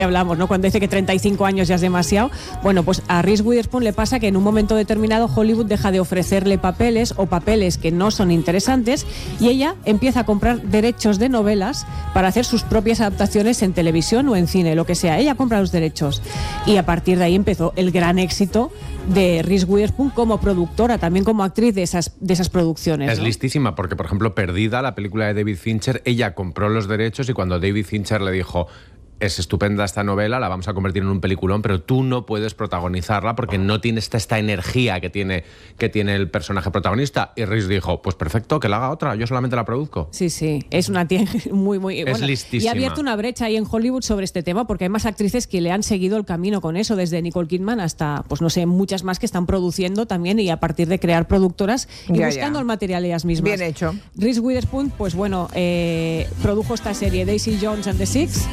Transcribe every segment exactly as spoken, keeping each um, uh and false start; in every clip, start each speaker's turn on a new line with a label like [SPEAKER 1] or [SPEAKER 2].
[SPEAKER 1] hablamos, ¿no? Cuando dice que treinta y cinco años ya es demasiado. Bueno, pues a Reese Witherspoon le pasa que en un momento determinado Hollywood deja de ofrecerle papeles o papeles que no son interesantes y ella empieza a comprar derechos de novelas para hacer sus propias adaptaciones en televisión o en cine, lo que sea. Ella compra los derechos y a partir de ahí empezó el gran éxito de Reese Witherspoon como productora, también como actriz de esas, de esas producciones.
[SPEAKER 2] Es
[SPEAKER 1] ¿no?
[SPEAKER 2] listísima porque, por ejemplo, Perdida, la película de David Fincher, ella compró los derechos y cuando David Fincher le dijo: es estupenda esta novela, la vamos a convertir en un peliculón, pero tú no puedes protagonizarla porque no tiene esta, esta energía que tiene, que tiene el personaje protagonista. Y Reese dijo: pues perfecto, que la haga otra, yo solamente la produzco.
[SPEAKER 1] Sí, sí, es una tía muy, muy...
[SPEAKER 2] Es
[SPEAKER 1] bueno,
[SPEAKER 2] listísima.
[SPEAKER 1] Y ha abierto una brecha ahí en Hollywood sobre este tema porque hay más actrices que le han seguido el camino con eso, desde Nicole Kidman hasta, pues no sé, muchas más que están produciendo también y a partir de crear productoras y
[SPEAKER 3] ya,
[SPEAKER 1] buscando
[SPEAKER 3] ya.
[SPEAKER 1] el material ellas mismas.
[SPEAKER 3] Bien hecho.
[SPEAKER 1] Reese Witherspoon, pues bueno, eh, produjo esta serie Daisy Jones and the Six.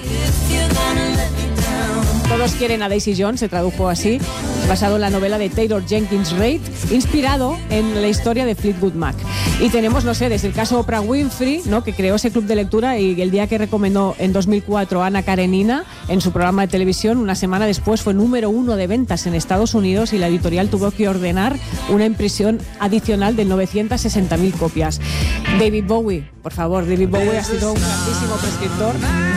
[SPEAKER 1] Todos quieren a Daisy Jones, se tradujo así, basado en la novela de Taylor Jenkins Reid, inspirado en la historia de Fleetwood Mac. Y tenemos, no sé, desde el caso Oprah Winfrey, ¿no?, que creó ese club de lectura y el día que recomendó en dos mil cuatro Ana Karenina en su programa de televisión, una semana después fue número uno de ventas en Estados Unidos y la editorial tuvo que ordenar una impresión adicional de novecientas sesenta mil copias. David Bowie, por favor, David Bowie ha sido un grandísimo prescriptor.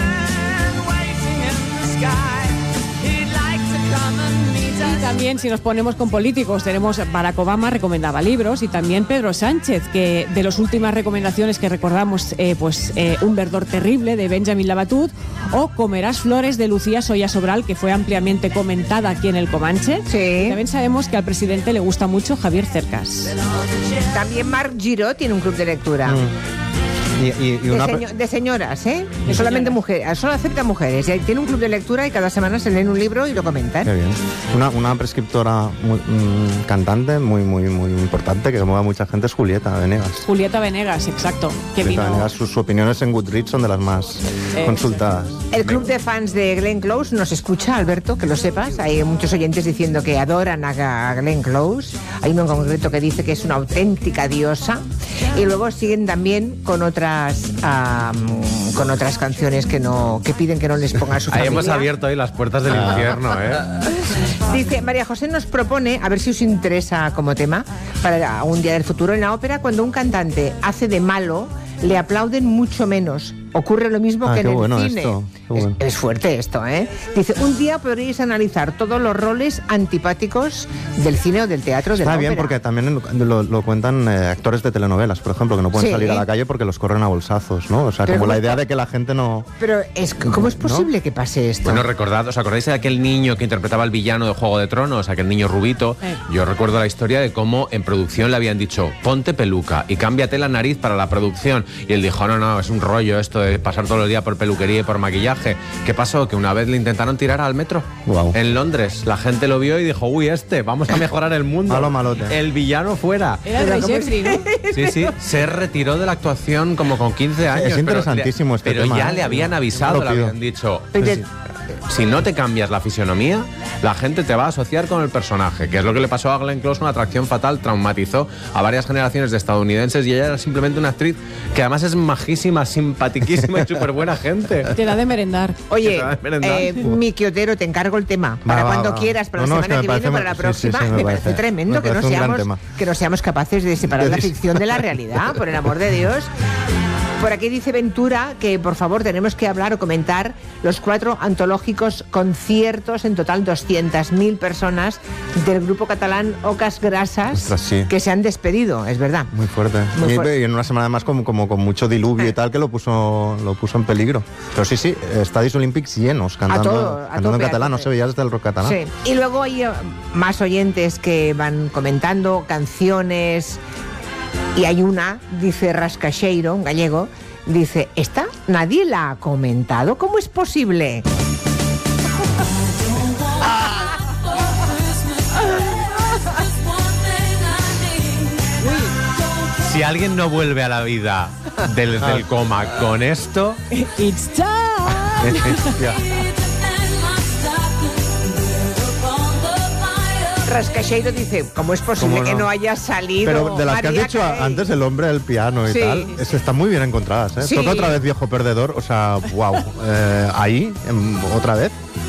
[SPEAKER 1] Y también, si nos ponemos con políticos, tenemos Barack Obama, recomendaba libros, y también Pedro Sánchez, que de las últimas recomendaciones que recordamos, eh, pues eh, Un verdor terrible, de Benjamin Labatut, o Comerás flores, de Lucía Soya Sobral, que fue ampliamente comentada aquí en el Comanche.
[SPEAKER 3] Sí.
[SPEAKER 1] También sabemos que al presidente le gusta mucho Javier Cercas.
[SPEAKER 3] También Marc Giró tiene un club de lectura.
[SPEAKER 4] Mm. Y, y, y una...
[SPEAKER 3] de, seño- de señoras, ¿eh?
[SPEAKER 1] De
[SPEAKER 3] Solamente
[SPEAKER 1] señoras.
[SPEAKER 3] mujeres, solo acepta mujeres. Y tiene un club de lectura y cada semana se leen un libro y lo comentan.
[SPEAKER 4] Qué bien. Una, una prescriptora muy, mm, cantante muy, muy, muy importante que mueve a mucha gente es Julieta Venegas.
[SPEAKER 1] Julieta Venegas, exacto. Que
[SPEAKER 4] Julieta
[SPEAKER 1] vino...
[SPEAKER 4] Venegas, sus, sus opiniones en Goodreads son de las más
[SPEAKER 1] Eh,
[SPEAKER 4] consultadas.
[SPEAKER 3] El club de fans de Glenn Close nos escucha, Alberto, que lo sepas. Hay muchos oyentes diciendo que adoran a Glenn Close. Hay uno en concreto que dice que es una auténtica diosa. Y luego siguen también con otras um, con otras canciones que no que piden que no les ponga a su
[SPEAKER 2] Ahí
[SPEAKER 3] familia.
[SPEAKER 2] hemos abierto hoy las puertas del infierno, ¿eh?
[SPEAKER 3] Dice, María José nos propone, a ver si os interesa como tema, para un día del futuro, en la ópera, cuando un cantante hace de malo, le aplauden mucho menos. Ocurre lo mismo
[SPEAKER 4] Ah,
[SPEAKER 3] que en
[SPEAKER 4] qué
[SPEAKER 3] el
[SPEAKER 4] bueno
[SPEAKER 3] cine.
[SPEAKER 4] esto, qué bueno.
[SPEAKER 3] Es, es fuerte esto, ¿eh? Dice, un día podríais analizar todos los roles antipáticos del cine o del teatro, de
[SPEAKER 4] Está
[SPEAKER 3] la
[SPEAKER 4] bien
[SPEAKER 3] ópera.
[SPEAKER 4] porque también lo, lo cuentan eh, actores de telenovelas, por ejemplo, que no pueden
[SPEAKER 3] Sí.
[SPEAKER 4] salir a la calle porque los corren a bolsazos, ¿no? O sea,
[SPEAKER 3] Pero
[SPEAKER 4] como la
[SPEAKER 3] ¿cómo
[SPEAKER 4] idea
[SPEAKER 3] está?
[SPEAKER 4] de que la gente no...
[SPEAKER 3] Pero es que, ¿cómo es posible que pase esto?
[SPEAKER 2] Bueno, recordad, ¿os acordáis de aquel niño que interpretaba al villano de Juego de Tronos, aquel niño rubito?
[SPEAKER 1] Eh.
[SPEAKER 2] Yo recuerdo la historia de cómo en producción le habían dicho: ponte peluca y cámbiate la nariz para la producción. Y él dijo: no, no, es un rollo esto de pasar todos los días por peluquería y por maquillaje. ¿Qué pasó? Que una vez le intentaron tirar al metro.
[SPEAKER 4] Guau.
[SPEAKER 2] En Londres. La gente lo vio y dijo: uy, este, vamos a mejorar el mundo.
[SPEAKER 4] Malo malote.
[SPEAKER 2] El villano fuera.
[SPEAKER 1] Era el
[SPEAKER 3] Pero
[SPEAKER 1] Rey
[SPEAKER 3] ¿cómo es?
[SPEAKER 1] Jeffrey, ¿no?
[SPEAKER 2] Sí, sí, se retiró de la actuación como con quince años.
[SPEAKER 4] Es interesantísimo
[SPEAKER 2] pero,
[SPEAKER 4] este
[SPEAKER 2] pero
[SPEAKER 4] tema,
[SPEAKER 2] ya
[SPEAKER 4] ¿eh?
[SPEAKER 2] le habían avisado,
[SPEAKER 4] Lo
[SPEAKER 2] le
[SPEAKER 4] pido.
[SPEAKER 2] habían dicho:
[SPEAKER 3] Pero-
[SPEAKER 2] "Si- si no te cambias la fisionomía, la gente te va a asociar con el personaje", que es lo que le pasó a Glenn Close, una atracción fatal, traumatizó a varias generaciones de estadounidenses y ella era simplemente una actriz que además es majísima, simpatiquísima y súper buena gente.
[SPEAKER 1] Te da de merendar.
[SPEAKER 3] Oye,
[SPEAKER 2] Que te va a merendar.
[SPEAKER 3] eh, Miki Otero, te encargo el tema. Para
[SPEAKER 4] Va, va,
[SPEAKER 3] cuando
[SPEAKER 4] va.
[SPEAKER 3] quieras, para
[SPEAKER 4] No,
[SPEAKER 3] la
[SPEAKER 4] no, es
[SPEAKER 3] semana
[SPEAKER 4] que
[SPEAKER 3] que,
[SPEAKER 4] me
[SPEAKER 3] viene,
[SPEAKER 4] parece-
[SPEAKER 3] para la
[SPEAKER 4] sí, sí,
[SPEAKER 3] próxima.
[SPEAKER 4] sí, me
[SPEAKER 3] me parece,
[SPEAKER 4] parece-
[SPEAKER 3] tremendo
[SPEAKER 4] me
[SPEAKER 3] que, no
[SPEAKER 4] parece un gran
[SPEAKER 3] seamos,
[SPEAKER 4] tema.
[SPEAKER 3] que no seamos capaces de separar la ficción de la realidad, por el amor de Dios. Por aquí dice Ventura que, por favor, tenemos que hablar o comentar los cuatro antológicos conciertos, en total doscientas mil personas, del grupo catalán Ocas Grasas,
[SPEAKER 4] Ostras, sí.
[SPEAKER 3] que se han despedido, es verdad.
[SPEAKER 4] Muy fuerte.
[SPEAKER 3] Muy
[SPEAKER 4] y,
[SPEAKER 3] fuerte.
[SPEAKER 4] y en una semana además como, como con mucho diluvio y tal, que lo puso lo puso en peligro. Pero sí, sí, estadios olímpics llenos, cantando,
[SPEAKER 3] todo, a
[SPEAKER 4] cantando
[SPEAKER 3] tope,
[SPEAKER 4] en
[SPEAKER 3] a
[SPEAKER 4] catalán, no
[SPEAKER 3] tope.
[SPEAKER 4] se veía desde el rock catalán.
[SPEAKER 3] Sí. Y luego hay eh, más oyentes que van comentando canciones. Y hay una, dice Rascacheiro, un gallego, dice, ¿esta nadie la ha comentado? ¿Cómo es posible?
[SPEAKER 2] Si alguien no vuelve a la vida del, del coma con esto,
[SPEAKER 1] It's time.
[SPEAKER 4] Ya.
[SPEAKER 3] Rascacheiro dice, ¿cómo es posible
[SPEAKER 4] ¿Cómo no?
[SPEAKER 3] que no haya salido
[SPEAKER 4] Pero de las que has
[SPEAKER 3] María
[SPEAKER 4] dicho
[SPEAKER 3] Carey?
[SPEAKER 4] antes, el hombre del piano y
[SPEAKER 3] Sí.
[SPEAKER 4] tal, es- están muy bien encontradas. ¿eh?
[SPEAKER 3] Sí.
[SPEAKER 4] Toca otra vez Viejo Perdedor, o sea, wow. ahí, em, otra vez.